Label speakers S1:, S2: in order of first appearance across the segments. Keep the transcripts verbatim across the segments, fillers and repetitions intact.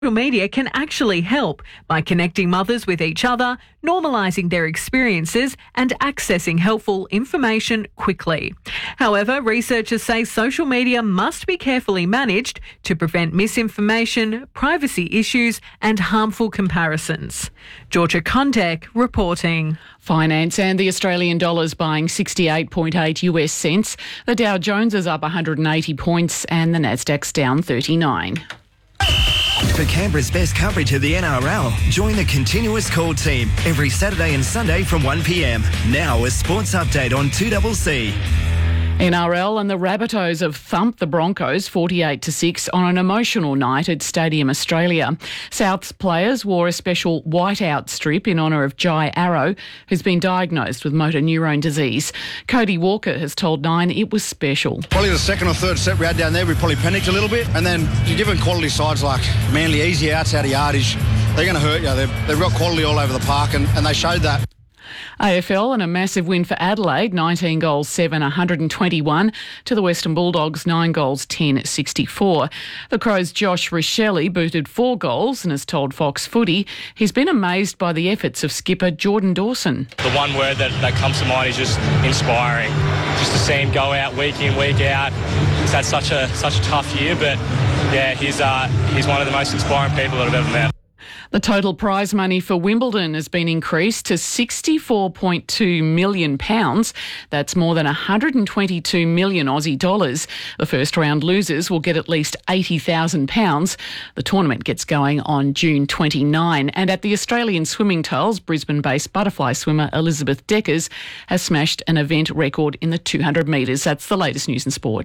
S1: Social media can actually help by connecting mothers with each other, normalising their experiences and accessing helpful information quickly. However, researchers say social media must be carefully managed to prevent misinformation, privacy issues and harmful comparisons. Georgia Kondek reporting.
S2: Finance and the Australian dollar's buying sixty-eight point eight US cents. The Dow Jones is up one hundred eighty points and the Nasdaq's down thirty-nine.
S3: For Canberra's best coverage of the N R L, join the Continuous Call team every Saturday and Sunday from one p m. Now a sports update on two C C.
S2: N R L and the Rabbitohs have thumped the Broncos forty-eight to six on an emotional night at Stadium Australia. South's players wore a special whiteout strip in honour of Jai Arrow, who's been diagnosed with motor neurone disease. Cody Walker has told Nine it was special.
S4: Probably the second or third set we had down there, we probably panicked a little bit. And then given quality sides like Manly, easy outs out of yardage, they're going to hurt you. They've, they've got quality all over the park and, and they showed that.
S2: A F L and a massive win for Adelaide, nineteen goals seven, one hundred twenty-one to the Western Bulldogs, nine goals ten, sixty-four. The Crows' Josh Richelli booted four goals and has told Fox Footy he's been amazed by the efforts of skipper Jordan Dawson.
S5: The one word that, that comes to mind is just inspiring. Just to see him go out week in, week out. He's had such a such a tough year, but yeah, he's uh, he's one of the most inspiring people that I've ever met.
S2: The total prize money for Wimbledon has been increased to sixty-four point two million pounds. That's more than one hundred twenty-two million Aussie dollars. The first round losers will get at least eighty thousand pounds. The tournament gets going on June twenty-ninth. And at the Australian Swimming Trials, Brisbane-based butterfly swimmer Elizabeth Deckers has smashed an event record in the two hundred metres. That's the latest news and sport.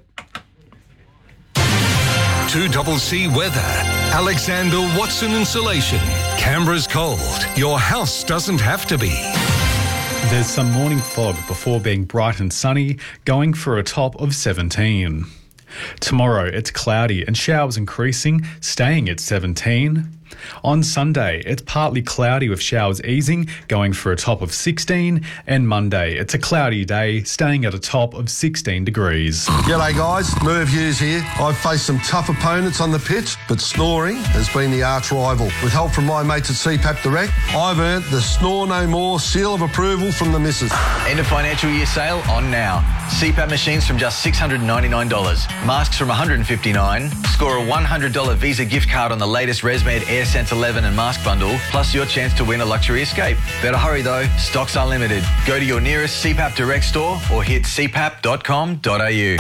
S6: two C C weather. Alexander Watson Insulation. Canberra's cold. Your house doesn't have to be.
S7: There's some morning fog before being bright and sunny, going for a top of seventeen. Tomorrow it's cloudy and showers increasing, staying at seventeen. On Sunday, it's partly cloudy with showers easing, going for a top of sixteen. And Monday, it's a cloudy day, staying at a top of sixteen degrees.
S8: G'day guys, Merv Hughes here. I've faced some tough opponents on the pitch, but snoring has been the arch rival. With help from my mates at C PAP Direct, I've earned the Snore No More seal of approval from the missus.
S9: End of financial year sale on now. C PAP machines from just six hundred ninety-nine dollars. Masks from one hundred fifty-nine dollars. Score a one hundred dollars Visa gift card on the latest ResMed AirSense eleven and mask bundle, plus your chance to win a luxury escape. Better hurry though, stocks are limited. Go to your nearest C PAP Direct store or hit c pap dot com dot a u.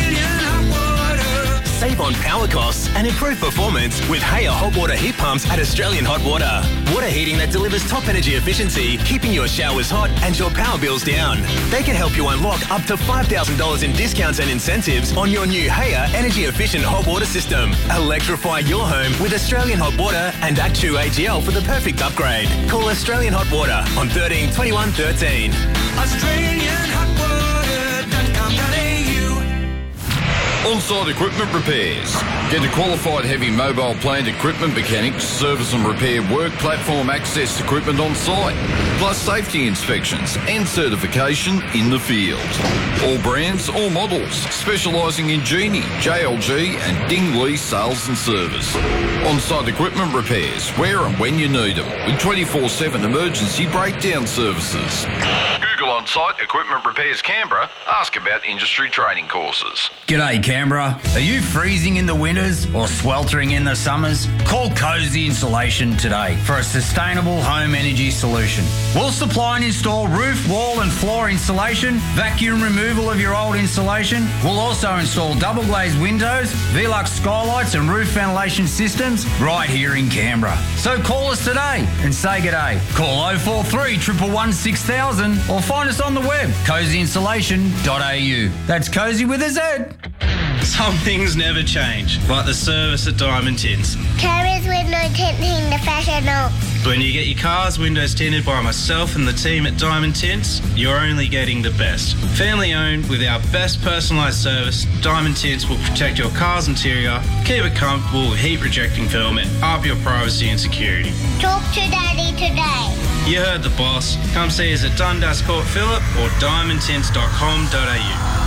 S10: Save on power costs and improve performance with Haya Hot Water Heat Pumps at Australian Hot Water. Water heating that delivers top energy efficiency, keeping your showers hot and your power bills down. They can help you unlock up to five thousand dollars in discounts and incentives on your new Haya energy efficient hot water system. Electrify your home with Australian Hot Water and Actu A G L for the perfect upgrade. Call Australian Hot Water on thirteen twenty-one thirteen.
S11: Australian Hot Water dot com dot a u.
S12: On-site equipment repairs. Get a qualified heavy mobile plant equipment mechanic to service and repair work platform access equipment on site, plus safety inspections and certification in the field. All brands, all models, specialising in Genie, J L G and Dingley sales and service. On-site equipment repairs where and when you need them with twenty-four seven emergency breakdown services. Google On-Site Equipment Repairs Canberra. Ask about industry training courses.
S13: G'day Canberra. Are you freezing in the winters or sweltering in the summers? Call Cozy Insulation today for a sustainable home energy solution. We'll supply and install roof, wall and floor insulation, vacuum removal of your old insulation. We'll also install double glazed windows, Velux skylights and roof ventilation systems right here in Canberra. So call us today and say g'day. Call oh four three, one one one, six thousand or find us on the web, cozy insulation dot a u. That's cozy with a Z.
S14: Some things never change, like the service at Diamond Tints.
S15: Carriers window tinting professional.
S14: When you get your car's windows tinted by myself and the team at Diamond Tints, you're only getting the best. Family owned with our best personalised service, Diamond Tints will protect your car's interior, keep it comfortable with heat rejecting film and up your privacy and security.
S15: Talk to Daddy today.
S14: You heard the boss. Come see us at Dundas Court Phillip or diamond tints dot com dot a u.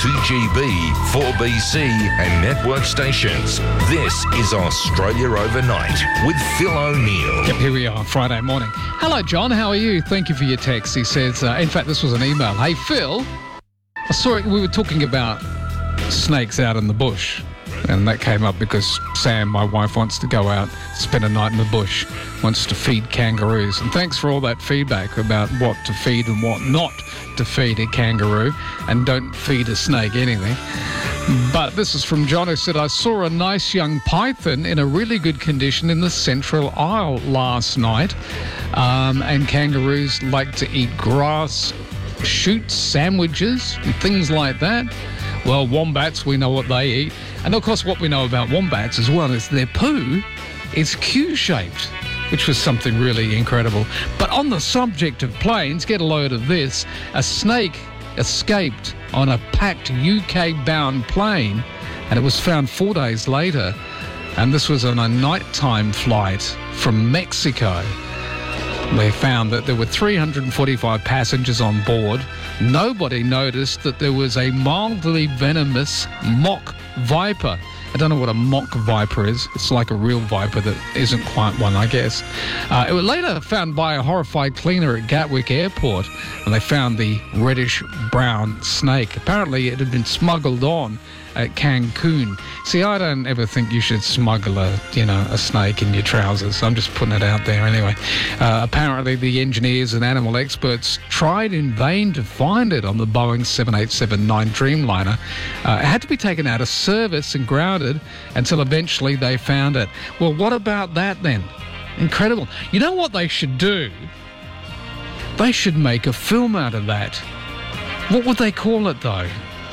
S6: two G B, four B C and network stations. This is Australia Overnight with Phil O'Neill.
S16: Yep, here we are, Friday morning. Hello, John. How are you? Thank you for your text. He says, uh, in fact, this was an email. Hey, Phil, I saw it. We were talking about snakes out in the bush. And that came up because Sam, my wife, wants to go out, spend a night in the bush, wants to feed kangaroos. And thanks for all that feedback about what to feed and what not to feed a kangaroo. And don't feed a snake anything. But this is from John, who said, I saw a nice young python in a really good condition in the Central Isle last night. Um, and kangaroos like to eat grass, shoots, sandwiches, and things like that. Well, wombats, we know what they eat. And of course, what we know about wombats as well is their poo is Q-shaped, which was something really incredible. But on the subject of planes, get a load of this. A snake escaped on a packed U K-bound plane, and it was found four days later. And this was on a nighttime flight from Mexico. They found that there were three hundred forty-five passengers on board. Nobody noticed that there was a mildly venomous mock viper. I don't know what a mock viper is. It's like a real viper that isn't quite one, I guess. Uh, it was later found by a horrified cleaner at Gatwick Airport, and they found the reddish-brown snake. Apparently, it had been smuggled on at Cancun. See, I don't ever think you should smuggle a, you know, a snake in your trousers. I'm just putting it out there anyway. Uh, apparently, the engineers and animal experts tried in vain to find it on the Boeing seven eighty-seven nine Dreamliner. Uh, it had to be taken out of service and grounded until eventually they found it. Well, what about that then? Incredible. You know what they should do? They should make a film out of that. What would they call it, though?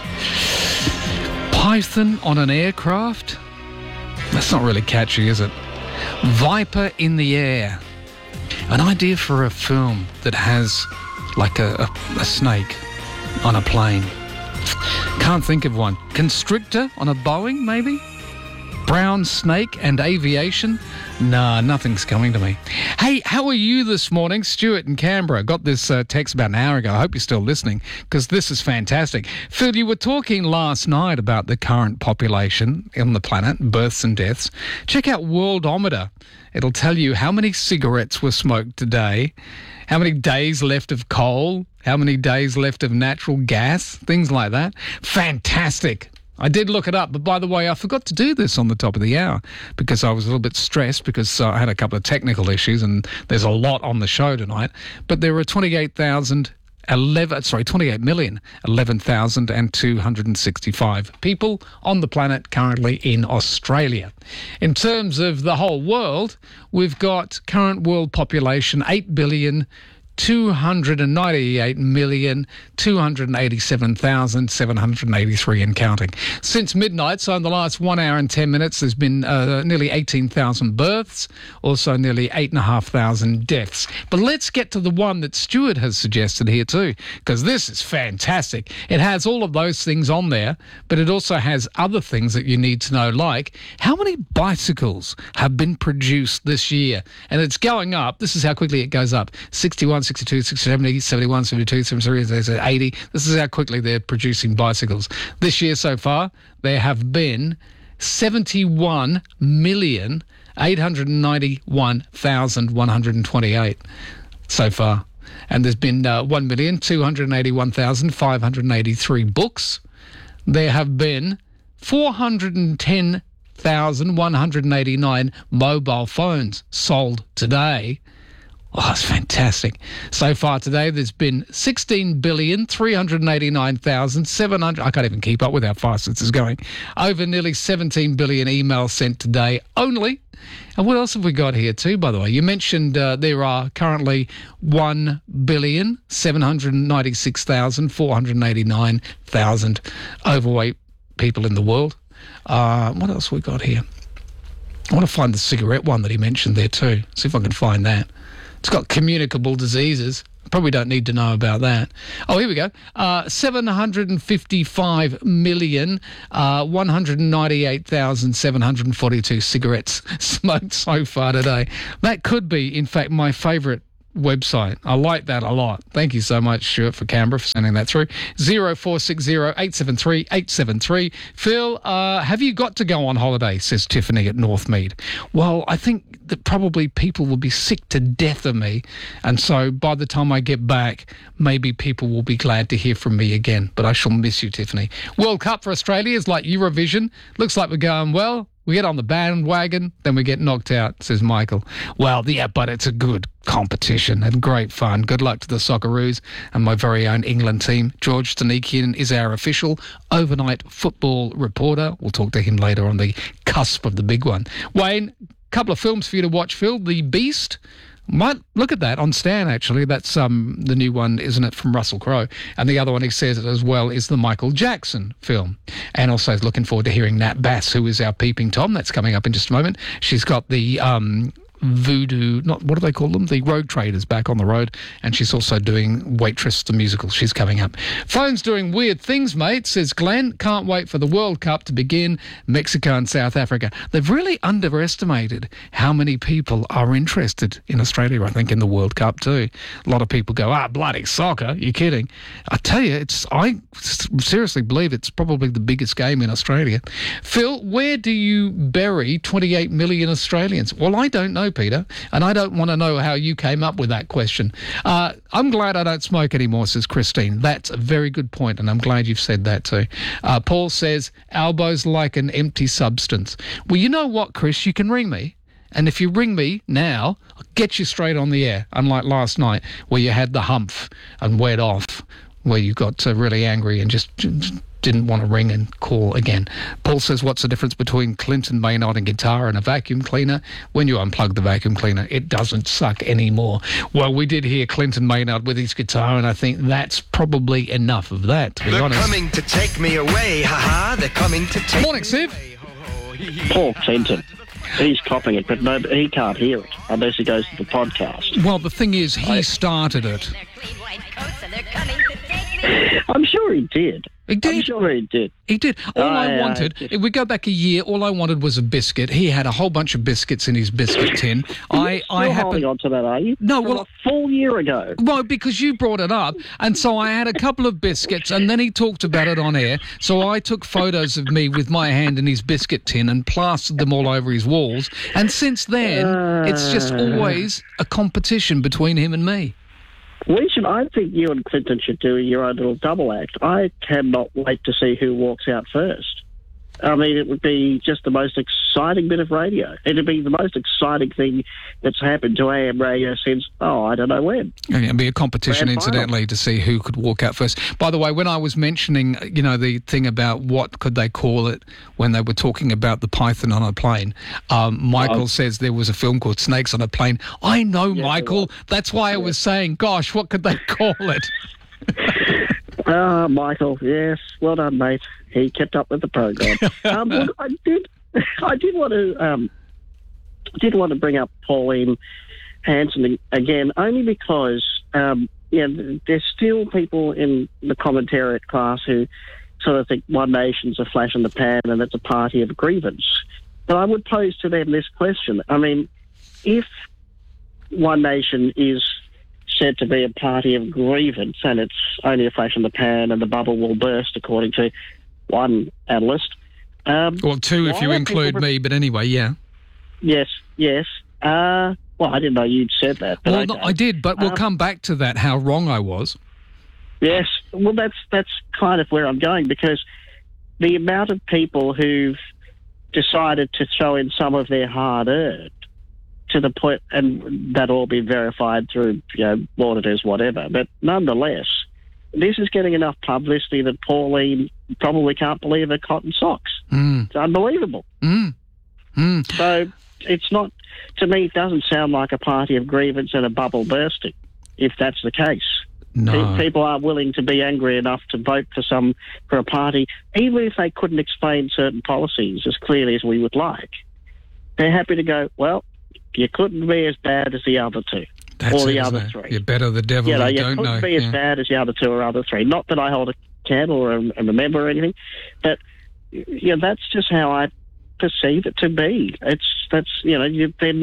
S16: Python on an aircraft? That's not really catchy, is it? Viper in the air. An idea for a film that has like a, a, a snake on a plane. Can't think of one. Constrictor on a Boeing, maybe? Brown snake and aviation? Nah, nothing's coming to me. Hey, how are you this morning? Stuart in Canberra. Got this uh, text about an hour ago. I hope you're still listening, because this is fantastic. Phil, you were talking last night about the current population on the planet, births and deaths. Check out Worldometer. It'll tell you how many cigarettes were smoked today, how many days left of coal, how many days left of natural gas, things like that. Fantastic. I did look it up, but by the way, I forgot to do this on the top of the hour because I was a little bit stressed because uh, I had a couple of technical issues and there's a lot on the show tonight. But there are twenty-eight thousand eleven, sorry, twenty-eight million eleven thousand two hundred sixty-five people on the planet currently in Australia. In terms of the whole world, we've got current world population eight billion two hundred ninety-eight million two hundred eighty-seven thousand seven hundred eighty-three and counting. Since midnight, so in the last one hour and ten minutes, there's been uh, nearly eighteen thousand births, also nearly eight thousand five hundred deaths. But let's get to the one that Stuart has suggested here too, because this is fantastic. It has all of those things on there, but it also has other things that you need to know, like how many bicycles have been produced this year? And it's going up. This is how quickly it goes up. sixty-one, sixty-two, sixty-seven, seventy-one, seventy-two, seventy-three, eighty. This is how quickly they're producing bicycles. This year so far, there have been seventy-one million eight hundred ninety-one thousand one hundred twenty-eight so far. And there's been uh, one million two hundred eighty-one thousand five hundred eighty-three books. There have been four hundred ten thousand one hundred eighty-nine mobile phones sold today. Oh, that's fantastic. So far today, there's been sixteen billion three hundred eighty-nine thousand seven hundred... I can't even keep up with how fast this is going. Over nearly seventeen billion emails sent today only. And what else have we got here too, by the way? You mentioned uh, there are currently one billion seven hundred ninety-six thousand four hundred eighty-nine thousand overweight people in the world. Uh, what else have we got here? I want to find the cigarette one that he mentioned there too. See if I can find that. It's got communicable diseases. Probably don't need to know about that. Oh, here we go. Uh, seven hundred fifty-five million, uh, one hundred ninety-eight thousand seven hundred forty-two cigarettes smoked so far today. That could be, in fact, my favourite website. I like that a lot. Thank you so much, Stuart, for Canberra, for sending that through. zero four six zero eight seven three eight seven three. Phil, uh, have you got to go on holiday, says Tiffany at Northmead. Well, I think that probably people will be sick to death of me, and so by the time I get back, maybe people will be glad to hear from me again, but I shall miss you, Tiffany. World Cup for Australia is like Eurovision. Looks like we're going well. We get on the bandwagon, then we get knocked out, says Michael. Well, yeah, but it's a good competition and great fun. Good luck to the Socceroos and my very own England team. George Stanikian is our official overnight football reporter. We'll talk to him later on the cusp of the big one. Wayne, a couple of films for you to watch, Phil. The Beast. Might look at that on Stan, actually. That's um, the new one, isn't it, from Russell Crowe? And the other one, he says it as well, is the Michael Jackson film. And also is looking forward to hearing Nat Bass, who is our Peeping Tom. That's coming up in just a moment. She's got the um, voodoo, not what do they call them? The Road Traders back on the road. And she's also doing Waitress, the musical. She's coming up. Phone's doing weird things, mate, says Glenn. Can't wait for the World Cup to begin. Mexico and South Africa. They've really underestimated how many people are interested in Australia, I think, in the World Cup too. A lot of people go, ah, bloody soccer. You're kidding. I tell you, it's. I seriously believe it's probably the biggest game in Australia. Phil, where do you bury twenty-eight million Australians? Well, I don't know, Peter, and I don't want to know how you came up with that question. Uh, I'm glad I don't smoke anymore, says Christine. That's a very good point, and I'm glad you've said that too. Uh, Paul says, elbows like an empty substance. Well, you know what, Chris? You can ring me. And if you ring me now, I'll get you straight on the air, unlike last night where you had the humph and went off, where you got uh, really angry and just, just didn't want to ring and call again. Paul says, what's the difference between Clinton Maynard and guitar and a vacuum cleaner? When you unplug the vacuum cleaner, it doesn't suck anymore. Well, we did hear Clinton Maynard with his guitar, and I think that's probably enough of that, to be
S3: They're
S16: honest.
S3: coming to take me away, haha. They're coming to take
S16: Morning, Siv.
S17: Paul Clinton. He's copying it, but no, he can't hear it unless he goes to the podcast.
S16: Well, the thing is, he started it.
S17: I'm sure he did.
S16: He did.
S17: I'm sure he did.
S16: He did. All
S17: Oh,
S16: I
S17: yeah,
S16: wanted,
S17: just-
S16: if we go back a year, all I wanted was a biscuit. He had a whole bunch of biscuits in his biscuit tin. I,
S17: You're
S16: I
S17: still
S16: happened.
S17: holding on to that, are you?
S16: No,
S17: From
S16: well,
S17: a full year ago.
S16: Well, because you brought it up, and so I had a couple of biscuits, and then he talked about it on air. So I took photos of me with my hand in his biscuit tin and plastered them all over his walls. And since then, it's just always a competition between him and me.
S17: We should. I think you and Clinton should do your own little double act. I cannot wait to see who walks out first. I mean, it would be just the most exciting bit of radio. It'd be the most exciting thing that's happened to A M radio since, oh, I don't know when.
S16: And it'd be a competition,
S17: Grand final.
S16: incidentally, to see who could walk out first. By the way, when I was mentioning, you know, the thing about what could they call it when they were talking about the python on a plane, um, Michael
S17: Oh.
S16: says there was a film called Snakes on a Plane. I know,
S17: Yeah,
S16: Michael. That's why I was saying, gosh, what could they call it?
S17: Ah, Michael, yes, well done, mate. He kept up with the program. um, look, I did, I did want to, um, did want to bring up Pauline Hanson again, only because, um, yeah, there's still people in the commentariat class who sort of think One Nation's a flash in the pan and it's a party of grievance. But I would pose to them this question: I mean, if One Nation is said to be a party of grievance and it's only a flash in the pan and the bubble will burst, according to one analyst. Um,
S16: Well, two if
S17: why
S16: you
S17: are
S16: include
S17: people-
S16: me, but anyway, yeah.
S17: Yes, yes. Uh, well, I didn't know you'd said that. But
S16: Well, no,
S17: okay.
S16: I did, but we'll
S17: Um,
S16: come back to that, how wrong I was.
S17: Yes, well, that's that's kind of where I'm going, because the amount of people who've decided to throw in some of their hard-earned to the point, and that all been verified through, you know, auditors, whatever. But nonetheless, this is getting enough publicity that Pauline probably can't believe her cotton socks.
S16: Mm.
S17: It's unbelievable.
S16: Mm. Mm.
S17: So it's not, to me, it doesn't sound like a party of grievance and a bubble bursting, if that's the case.
S16: No.
S17: Pe- People are willing to be angry enough to vote for some for a party, even if they couldn't explain certain policies as clearly as we would like. They're happy to go, well, you couldn't be as bad as the other two.
S16: That's
S17: or the
S16: it, isn't
S17: other
S16: it?
S17: three.
S16: You're better the devil
S17: You know,
S16: you
S17: you
S16: don't
S17: couldn't
S16: know.
S17: be as
S16: Yeah.
S17: bad as the other two or other three. Not that I hold a candle or am am a member or anything, but you know, that's just how I perceive it to be. It's that's you know, you, they're not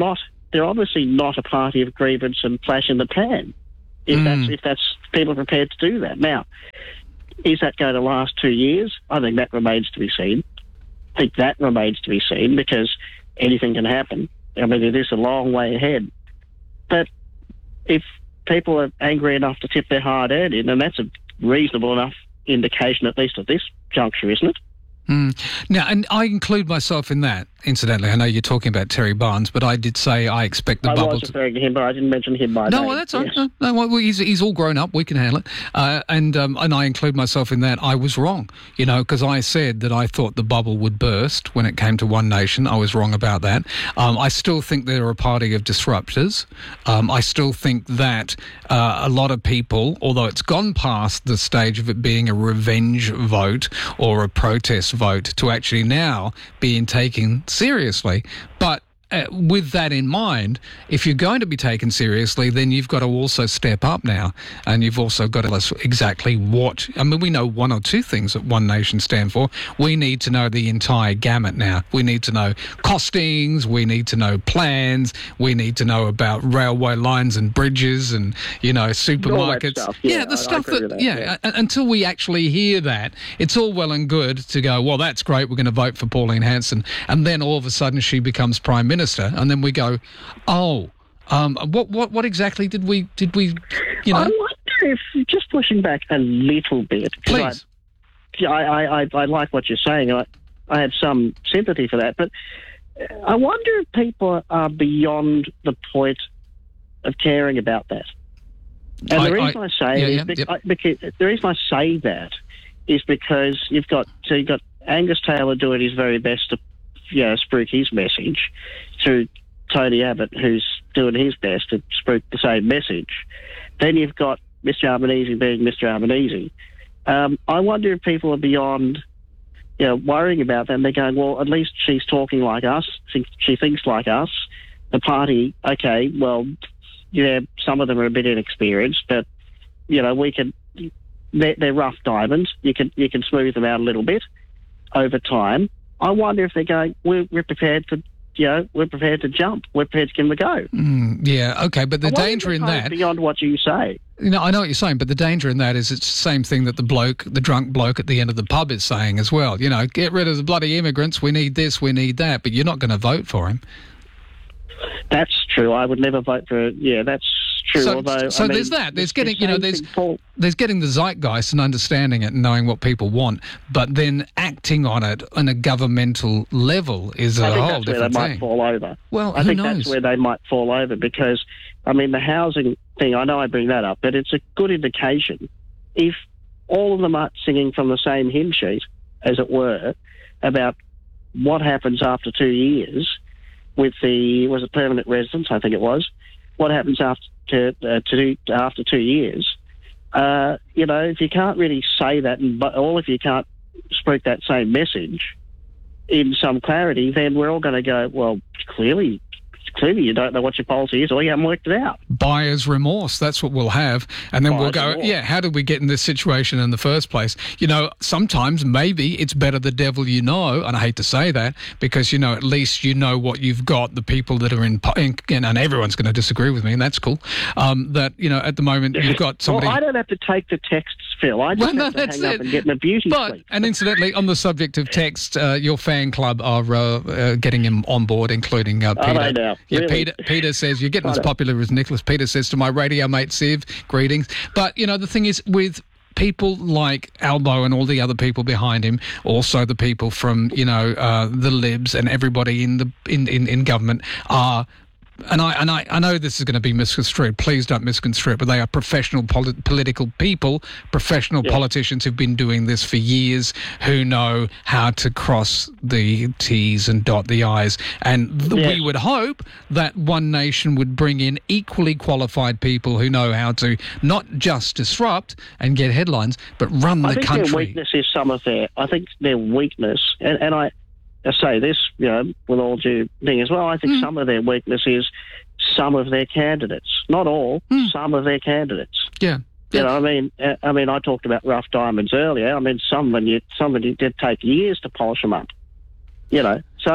S17: they're obviously not a party of grievance and flash in the pan. If
S16: Mm.
S17: that's if that's people are prepared to do that. Now, is that going to last two years? I think that remains to be seen. I think that remains to be seen because anything can happen. I mean, it is a long way ahead. But if people are angry enough to tip their hard earned in, and that's a reasonable enough indication, at least at this juncture, isn't it?
S16: Mm. Now, and I include myself in that, incidentally. I know you're talking about Terry Barnes, but I did say I expect the
S17: I
S16: bubble
S17: was
S16: to...
S17: referring to him, but I didn't mention him by
S16: No,
S17: name.
S16: well, that's all
S17: Yes.
S16: right. No, no, well, he's, he's all grown up. We can handle it. Uh, and um, and I include myself in that. I was wrong, you know, because I said that I thought the bubble would burst when it came to One Nation. I was wrong about that. Um, I still think they're a party of disruptors. Um, I still think that uh, a lot of people, although it's gone past the stage of it being a revenge vote or a protest vote, to actually now being taken seriously. But Uh, with that in mind, if you're going to be taken seriously, then you've got to also step up now, and you've also got to tell us exactly what. I mean, we know one or two things that One Nation stand for. We need to know the entire gamut now. We need to know costings. We need to know plans. We need to know about railway lines and bridges, and you know, supermarkets.
S17: stuff, yeah,
S16: the
S17: I- I
S16: stuff
S17: agree
S16: that,
S17: with that,
S16: yeah.
S17: yeah.
S16: u- Until we actually hear that, it's all well and good to go, well, that's great. We're going to vote for Pauline Hanson, and then all of a sudden she becomes Prime Minister. And then we go, oh, um, what, what, what exactly did we, did we, you know?
S17: I wonder if, just pushing back a little bit, 'cause
S16: Please.
S17: I, I, I, I like what you're saying. I, I have some sympathy for that, but I wonder if people are beyond the point of caring about that. And
S16: I-
S17: the reason
S16: I-
S17: I, say
S16: yeah,
S17: is
S16: yeah,
S17: bec-
S16: yep.
S17: I, because the reason I say that is because you've got so you've got Angus Taylor doing his very best to, you know, spruik his message, through Tony Abbott, who's doing his best to spruik the same message. Then you've got Mister Albanese being Mister Albanese. Um, I wonder if people are beyond, you know, worrying about that. And they're going, well, at least she's talking like us. She, she thinks like us. The party, okay, well, yeah, some of them are a bit inexperienced, but you know, we can. They're, they're rough diamonds. You can you can smooth them out a little bit over time. I wonder if they're going, we're, we're prepared to, you know, we're prepared to jump. We're prepared to give them a go.
S16: Mm, yeah, okay, but the
S17: I wonder
S16: danger
S17: if
S16: in
S17: it goes
S16: that...
S17: beyond what you say.
S16: You know, I know what you're saying, but the danger in that is it's the same thing that the bloke, the drunk bloke at the end of the pub is saying as well. You know, get rid of the bloody immigrants, we need this, we need that, but you're not going to vote for him.
S17: That's true. I would never vote for it. Yeah, that's true.
S16: So,
S17: Although,
S16: so
S17: I mean,
S16: there's that. There's
S17: it's
S16: getting,
S17: the
S16: you know,
S17: same
S16: there's
S17: thing, Paul.
S16: there's getting the zeitgeist and understanding it and knowing what people want, but then acting on it on a governmental level is a
S17: I think
S16: whole
S17: that's where
S16: different
S17: they might
S16: thing.
S17: fall over.
S16: Well,
S17: I
S16: who
S17: think
S16: knows?
S17: that's where they might fall over because, I mean, the housing thing, I know I bring that up, but it's a good indication. If all of them are singing from the same hymn sheet, as it were, about what happens after two years with the, was it permanent residence, I think it was, what happens after, uh, to, after two years, uh, you know, if you can't really say that, and but all if you can't speak that same message in some clarity, then we're all going to go, well, clearly, clearly you don't know what your policy is or you haven't worked it out.
S16: Buyer's remorse, that's what we'll have. And then we'll
S17: Buyer's
S16: go,
S17: remorse.
S16: yeah, how did we get in this situation in the first place? You know, sometimes maybe it's better the devil you know, and I hate to say that, because, you know, at least you know what you've got, the people that are in, po- in and everyone's going to disagree with me, and that's cool, um, that, you know, at the moment you've got somebody...
S17: Well, I don't have to take the texts, Phil. I just
S16: Well, no,
S17: have to
S16: that's
S17: hang up
S16: it.
S17: and get in a beauty
S16: But,
S17: sleep.
S16: and incidentally, on the subject of text, uh, your fan club are uh, uh, getting him on board, including uh,
S17: Are
S16: Peter.
S17: they now?
S16: Yeah,
S17: Really?
S16: Peter. Peter says, you're getting as
S17: Righto.
S16: popular as Nicholas. Peter says to my radio mate Siv, greetings. But, you know, the thing is, with people like Albo and all the other people behind him, also the people from, you know, uh, the Libs and everybody in the in, in, in government are... And I and I, I know this is going to be misconstrued. Please don't misconstrue it. But they are professional polit- political people, professional
S17: Yeah.
S16: politicians who've been doing this for years, who know how to cross the T's and dot the I's. And th-
S17: Yes.
S16: we would hope that One Nation would bring in equally qualified people who know how to not just disrupt and get headlines, but run
S17: I
S16: the
S17: think their
S16: country.
S17: weakness is some of their... I think their weakness, and, and I, I say this, you know, with all due thing as well, I think
S16: Mm.
S17: some of their weakness is some of their candidates. Not all,
S16: Mm.
S17: some of their candidates.
S16: Yeah.
S17: You know, I mean, uh, I mean, I talked about rough diamonds earlier. I mean, some of you, some of you did take years to polish them up. You know, so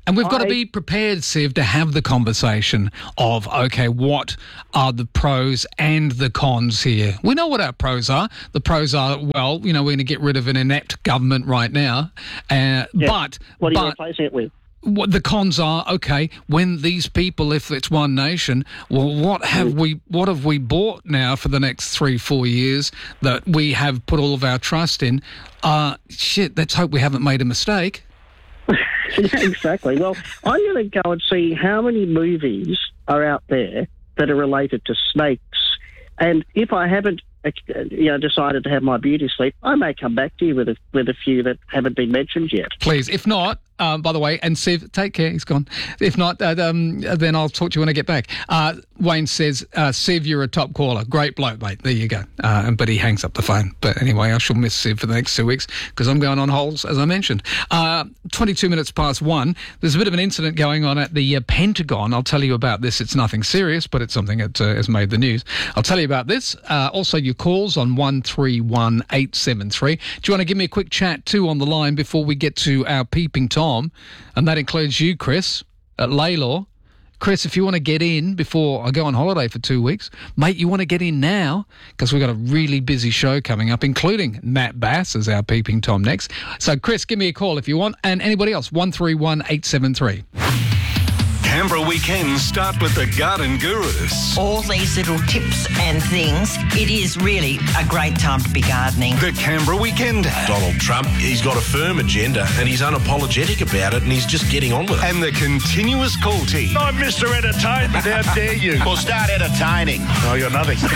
S16: And we've got
S17: I-
S16: to be prepared, Siv, to have the conversation of, okay, what are the pros and the cons here? We know what our pros are. The pros are, well, you know, we're going to get rid of an inept government right now. Uh,
S17: Yeah.
S16: But
S17: What are you
S16: but
S17: replacing it with?
S16: what the cons are, okay, when these people, if it's one nation, well, what have we what have we bought now for the next three, four years that we have put all of our trust in? Uh, shit, let's hope we haven't made a mistake.
S17: Yeah, exactly. Well, I'm going to go and see how many movies are out there that are related to snakes. And if I haven't, uh, you know, decided to have my beauty sleep, I may come back to you with a, with a few that haven't been mentioned yet.
S16: Please, if not, um, by the way, and Siv, take care, he's gone. If not, uh, um, then I'll talk to you when I get back. Uh, Wayne says, uh, Siv, you're a top caller. Great bloke, mate. There you go. Uh, but he hangs up the phone. But anyway, I shall miss Siv for the next two weeks because I'm going on holes, as I mentioned. Uh, twenty-two minutes past one. There's a bit of an incident going on at the uh, Pentagon. I'll tell you about this. It's nothing serious, but it's something that uh, has made the news. I'll tell you about this. Uh, also, your calls on one three one eight seven three. Do you want to give me a quick chat, too, on the line before we get to our Peeping Tom? And that includes you, Chris, at Laylaw. Chris, if you want to get in before I go on holiday for two weeks, mate, you want to get in now because we've got a really busy show coming up, including Matt Bass as our Peeping Tom next. So, Chris, give me a call if you want, and anybody else, one three one eight seven three.
S6: Canberra weekends start with the Garden Gurus.
S18: All these little tips and things, it is really a great time to be gardening.
S6: The Canberra Weekend.
S19: Donald Trump, he's got a firm agenda and he's unapologetic about it and he's just getting on with it.
S6: And the continuous call team.
S19: I'm Mister Entertainment, how dare you?
S20: Well, start entertaining.
S19: Oh, you're nothing.
S20: You'll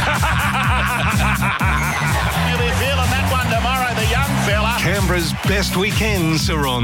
S20: be feeling that one tomorrow, the young fella.
S6: Canberra's best weekends are on